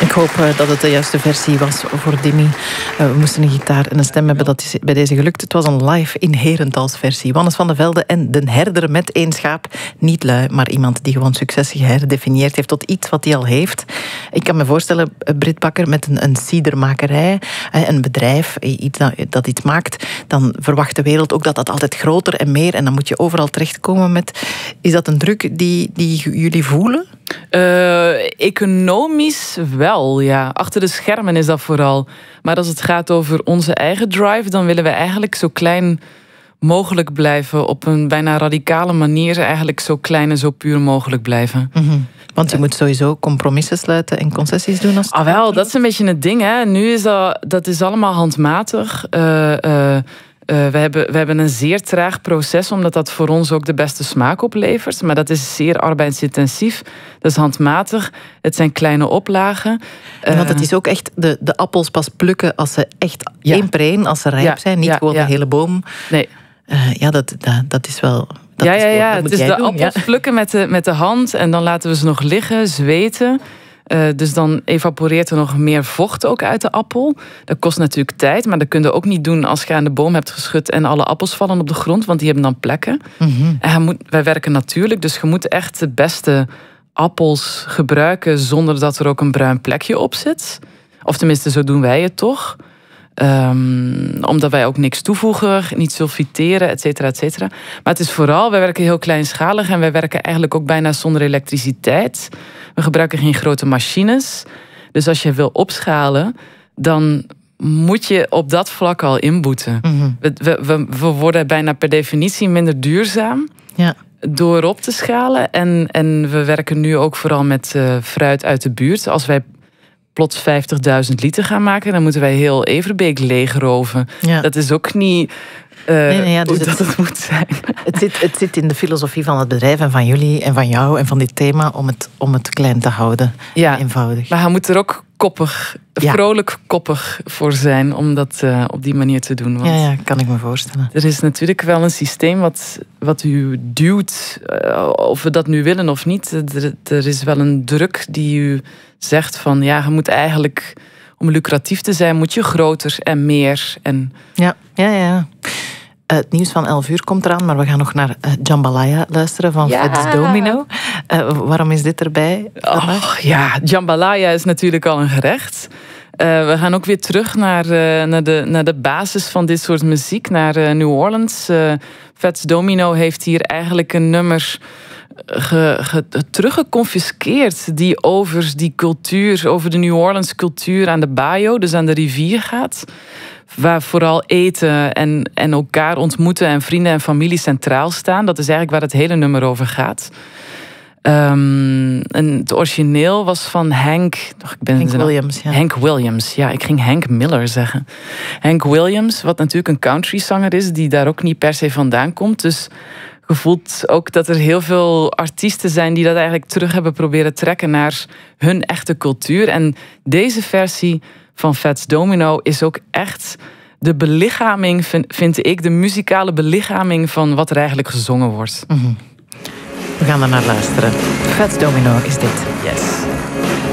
Ik hoop dat het de juiste versie was voor Dimi. We moesten een gitaar en een stem hebben, dat is bij deze gelukt. Het was een live in Herentals-versie. Wannes van de Velde en De Herder met één schaap. Niet lui, maar iemand die gewoon succes geherdefinieerd heeft tot iets wat hij al heeft. Ik kan me voorstellen, Brit Bakker, met een cidermakerij, een bedrijf dat iets maakt, dan verwacht de wereld ook dat dat altijd groter en meer, en dan moet je overal terechtkomen met... Is dat een druk die jullie voelen? Economisch wel, ja. Achter de schermen is dat vooral. Maar als het gaat over onze eigen drive, dan willen we eigenlijk zo klein mogelijk blijven. Op een bijna radicale manier eigenlijk zo klein en zo puur mogelijk blijven. Mm-hmm. Want je moet sowieso compromissen sluiten en concessies doen. Wel, dat is een beetje het ding. Hè. Nu is dat is allemaal handmatig. We hebben een zeer traag proces, omdat dat voor ons ook de beste smaak oplevert. Maar dat is zeer arbeidsintensief. Dat is handmatig. Het zijn kleine oplagen. Want het is ook echt de appels pas plukken als ze echt één per één, als ze rijp zijn. Niet gewoon de hele boom. Nee. Dat is wel... Het is de appels plukken met de hand en dan laten we ze nog liggen, zweten. Dus dan evaporeert er nog meer vocht ook uit de appel. Dat kost natuurlijk tijd, maar dat kun je ook niet doen als je aan de boom hebt geschud en alle appels vallen op de grond, want die hebben dan plekken. Mm-hmm. En wij werken natuurlijk, dus je moet echt de beste appels gebruiken zonder dat er ook een bruin plekje op zit. Of tenminste, zo doen wij het toch. Omdat wij ook niks toevoegen, niet sulfiteren, et cetera, et cetera. Maar het is vooral, wij werken heel kleinschalig en wij werken eigenlijk ook bijna zonder elektriciteit. We gebruiken geen grote machines. Dus als je wil opschalen, dan moet je op dat vlak al inboeten. Mm-hmm. We worden bijna per definitie minder duurzaam. Ja. Door op te schalen. En we werken nu ook vooral met fruit uit de buurt. Als wij plots 50.000 liter gaan maken, dan moeten wij heel Everbeek leegroven. Ja. Dat is ook niet dus hoe het moet zijn. Het zit in de filosofie van het bedrijf en van jullie en van jou en van dit thema om het klein te houden. Ja. Eenvoudig. Maar hij moet er ook vrolijk koppig voor zijn om dat op die manier te doen. Want ja, kan ik me voorstellen. Er is natuurlijk wel een systeem wat u duwt, of we dat nu willen of niet. Er is wel een druk die u zegt van, ja, je moet eigenlijk, om lucratief te zijn, moet je groter en meer. Ja. Het nieuws van 11 uur komt eraan, maar we gaan nog naar Jambalaya luisteren van Fats Domino. Waarom is dit erbij? Jambalaya is natuurlijk al een gerecht. We gaan ook weer terug naar de basis van dit soort muziek, naar New Orleans. Fats Domino heeft hier eigenlijk een nummer teruggeconfiskeerd die over die cultuur, over de New Orleans cultuur aan de Bayou, dus aan de rivier gaat. Waar vooral eten en elkaar ontmoeten en vrienden en familie centraal staan. Dat is eigenlijk waar het hele nummer over gaat. En het origineel was van Hank Williams. Ja. Hank Williams, ja, ik ging Hank Miller zeggen. Hank Williams, wat natuurlijk een countryzanger is, die daar ook niet per se vandaan komt. Dus je voelt ook dat er heel veel artiesten zijn die dat eigenlijk terug hebben proberen trekken naar hun echte cultuur. En deze versie van Fats Domino is ook echt de belichaming, vind ik, de muzikale belichaming van wat er eigenlijk gezongen wordt. Mm-hmm. We gaan er naar luisteren. Fats Domino is dit.